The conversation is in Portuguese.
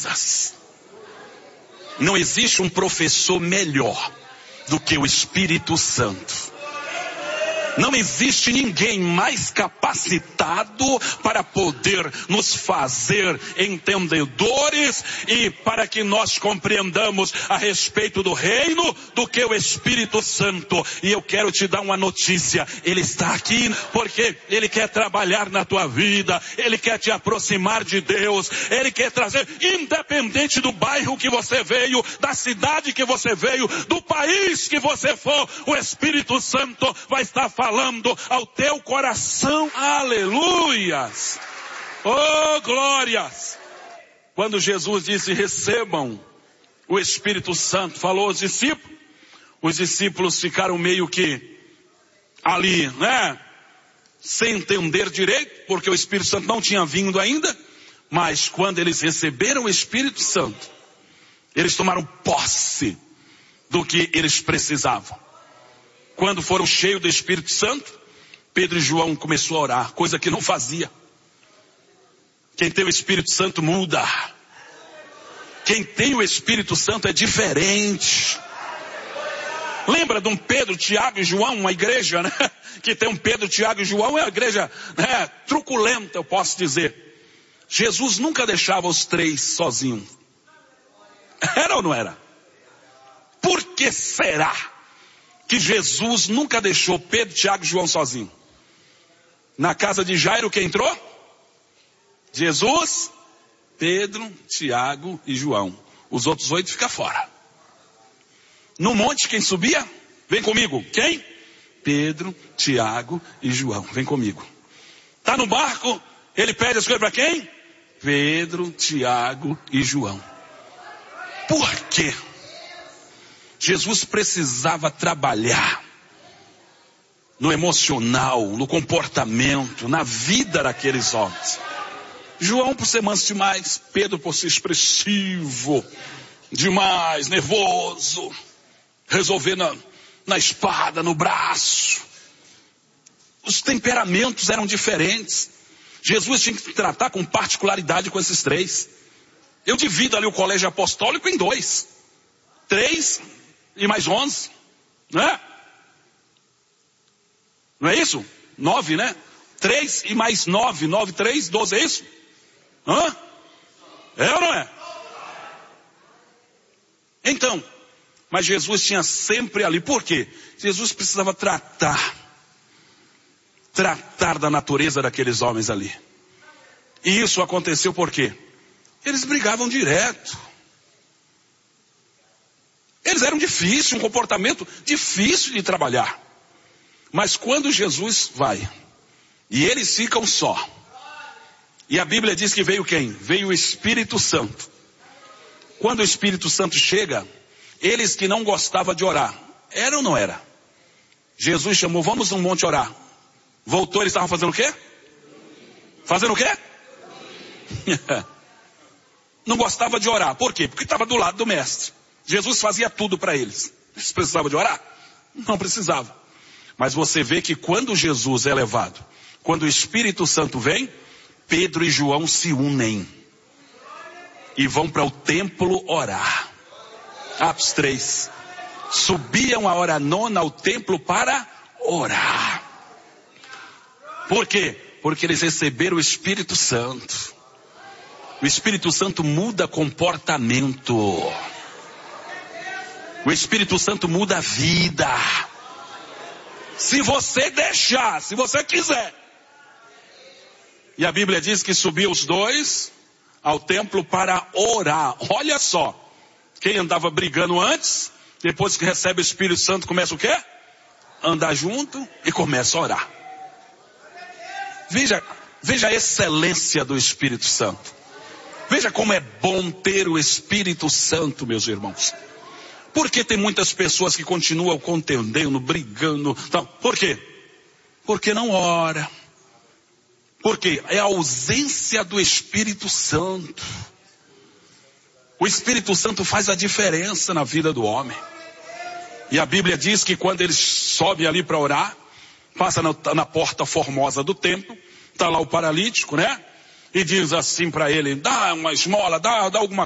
coisas. Não existe um professor melhor do que o Espírito Santo. Não existe ninguém mais capacitado para poder nos fazer entendedores e para que nós compreendamos a respeito do reino do que o Espírito Santo. E eu quero te dar uma notícia: Ele está aqui porque Ele quer trabalhar na tua vida, Ele quer te aproximar de Deus, Ele quer trazer, independente do bairro que você veio, da cidade que você veio, do país que você for, o Espírito Santo vai estar falando ao teu coração. Aleluias! Oh, glórias! Quando Jesus disse: recebam o Espírito Santo, falou aos discípulos, os discípulos ficaram meio que ali, né? Sem entender direito, porque o Espírito Santo não tinha vindo ainda. Mas quando eles receberam o Espírito Santo, eles tomaram posse do que eles precisavam. Quando foram cheios do Espírito Santo, Pedro e João começou a orar, coisa que não fazia. Quem tem o Espírito Santo muda. Quem tem o Espírito Santo é diferente. Lembra de um Pedro, Tiago e João, uma igreja, né? Que tem um Pedro, Tiago e João, é uma igreja, né, truculenta, eu posso dizer. Jesus nunca deixava os três sozinhos. Era ou não era? Por que será que Jesus nunca deixou Pedro, Tiago e João sozinhos? Na casa de Jairo, quem entrou? Jesus, Pedro, Tiago e João. Os outros 8 ficam fora. No monte, quem subia? Vem comigo. Quem? Pedro, Tiago e João. Vem comigo. Tá no barco, ele pede as coisas para quem? Pedro, Tiago e João. Por quê? Jesus precisava trabalhar no emocional, no comportamento, na vida daqueles homens. João por ser manso demais, Pedro por ser expressivo demais, nervoso, resolver na espada, no braço. Os temperamentos eram diferentes. Jesus tinha que tratar com particularidade com esses três. Eu divido ali o colégio apostólico em 2. 3 e mais 11, né? Não é isso? 9, né? 3 e mais 9, 9, 3, 12, é isso? Hã? É ou não é? Então, mas Jesus tinha sempre ali, por quê? Jesus precisava tratar da natureza daqueles homens ali. E isso aconteceu por quê? Eles brigavam direto. Eles eram difíceis, um comportamento difícil de trabalhar. Mas quando Jesus vai, e eles ficam só, e a Bíblia diz que veio quem? Veio o Espírito Santo. Quando o Espírito Santo chega, eles que não gostavam de orar, era ou não era? Jesus chamou, vamos num monte orar. Voltou, eles estavam fazendo o quê? Fazendo o quê? Não gostava de orar, por quê? Porque estava do lado do mestre. Jesus fazia tudo para eles. Eles precisavam de orar? Não precisava. Mas você vê que quando Jesus é levado, quando o Espírito Santo vem, Pedro e João se unem. E vão para o templo orar. Atos 3. Subiam a hora nona ao templo para orar. Por quê? Porque eles receberam o Espírito Santo. O Espírito Santo muda comportamento. O Espírito Santo muda a vida. Se você deixar, se você quiser. E a Bíblia diz que subiu os 2 ao templo para orar. Olha só. Quem andava brigando antes, depois que recebe o Espírito Santo, começa o quê? Andar junto e começa a orar. Veja a excelência do Espírito Santo. Veja como é bom ter o Espírito Santo, meus irmãos. Por que tem muitas pessoas que continuam contendendo, brigando? Então, por quê? Porque não ora. Porque é a ausência do Espírito Santo. O Espírito Santo faz a diferença na vida do homem. E a Bíblia diz que quando eles sobem ali para orar, passa na porta formosa do templo, está lá o paralítico, né? E diz assim para ele, dá uma esmola, dá alguma